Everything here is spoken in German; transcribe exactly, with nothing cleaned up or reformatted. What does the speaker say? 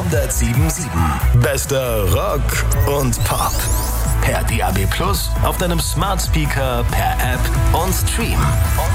hundertsieben Komma sieben. Bester Rock und Pop. Per D A B Plus, auf deinem Smart Speaker, per App und Stream.